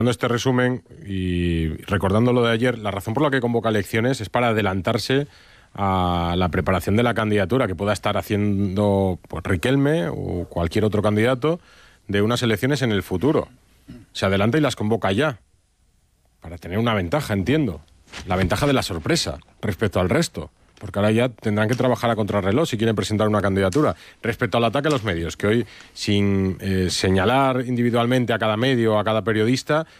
Este resumen y recordando lo de ayer, la razón por la que convoca elecciones es para adelantarse a la preparación de la candidatura que pueda estar haciendo pues, Riquelme o cualquier otro candidato de unas elecciones en el futuro. Se adelanta y las convoca ya, para tener una ventaja, entiendo. La ventaja de la sorpresa respecto al resto. Porque ahora ya tendrán que trabajar a contrarreloj si quieren presentar una candidatura. Respecto al ataque a los medios, que hoy, sin señalar individualmente a cada medio o a cada periodista,